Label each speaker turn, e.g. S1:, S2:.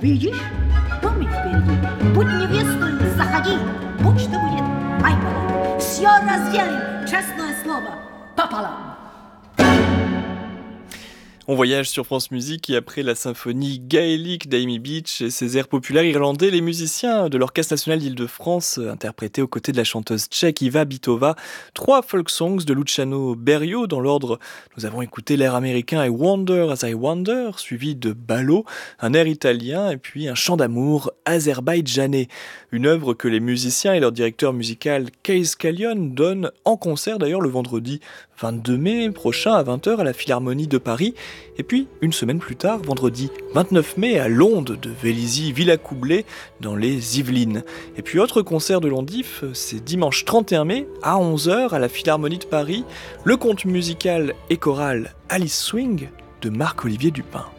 S1: Видишь, домик впереди. Будь невестой, заходи. Будь что будет, майка. Все разделим, честное слово, пополам.
S2: On voyage sur France Musique et après la symphonie gaélique d'Amy Beach et ses airs populaires irlandais, les musiciens de l'Orchestre national d'Île-de-France interprétaient aux côtés de la chanteuse tchèque Iva Bitova 3 folk songs de Luciano Berio. Dans l'ordre, nous avons écouté l'air américain I Wonder as I Wonder, suivi de Ballo, un air italien et puis un chant d'amour azerbaïdjanais. Une œuvre que les musiciens et leur directeur musical Kees Callion donnent en concert d'ailleurs le vendredi 22 mai prochain à 20h à la Philharmonie de Paris. Et puis, une semaine plus tard, vendredi 29 mai, à l'Onde de Vélizy-Villacoublay, dans les Yvelines. Et puis, autre concert de Londif, c'est dimanche 31 mai, à 11h, à la Philharmonie de Paris, le conte musical et choral Alice Swing de Marc-Olivier Dupin.